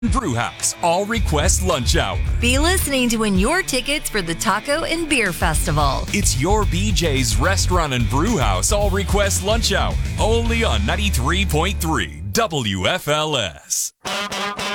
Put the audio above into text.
Brewhouse All Request Lunch Hour. Be listening to win your tickets for the Taco and Beer Festival. It's your BJ's Restaurant and Brewhouse All Request Lunch Hour. Only on 93.3 WFLS.